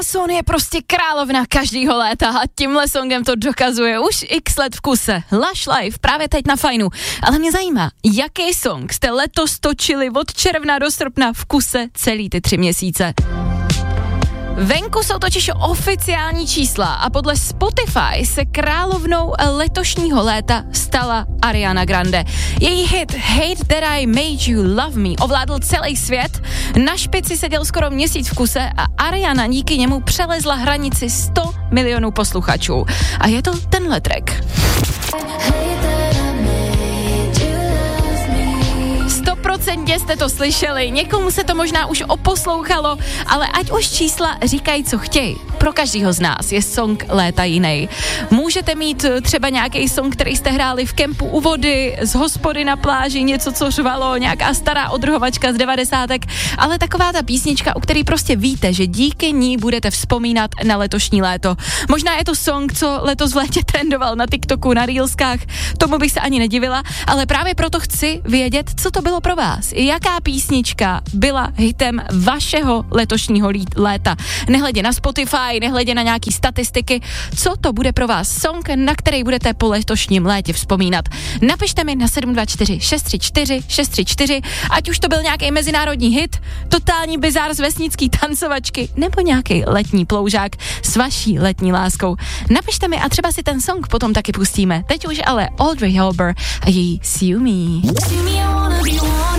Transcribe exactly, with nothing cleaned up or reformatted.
Wilson je prostě královna každýho léta a tímhle songem to dokazuje už x let v kuse. Lush Life právě teď na Fajnu. Ale mě zajímá, jaký song jste letos točili od června do srpna v kuse celý ty tři měsíce. Venku jsou totiž oficiální čísla a podle Spotify se královnou letošního léta stala Ariana Grande. Její hit Hate That I Made You Love Me ovládl celý svět, na špici seděl skoro měsíc v kuse a Ariana díky němu přelezla hranici sto milionů posluchačů. A je to tenhle track. Stoprocentně jste to slyšeli, někomu se to možná už oposlouchalo, ale ať už čísla říkají, co chtějí. Pro každýho z nás je song léta jiný. Můžete mít třeba nějaký song, který jste hráli v kempu u vody, z hospody na pláži, něco, co řvalo, nějaká stará odrhovačka z devadesátek, ale taková ta písnička, u který prostě víte, že díky ní budete vzpomínat na letošní léto. Možná je to song, co letos v létě trendoval na TikToku, na Reelskách, tomu bych se ani nedivila, ale právě proto chci vědět, co to bylo pro vás. Jaká písnička byla hitem vašeho letošního léta. Nehledě na Spotify, nehledě na nějaký statistiky, co to bude pro vás song, na který budete po letošním létě vzpomínat. Napište mi na sedm dva čtyři šest tři čtyři šest tři čtyři, ať už to byl nějaký mezinárodní hit, totální bizár z vesnický tancovačky, nebo nějaký letní ploužák s vaší letní láskou. Napište mi a třeba si ten song potom taky pustíme. Teď už ale Audrey Hepburn a její See You Me.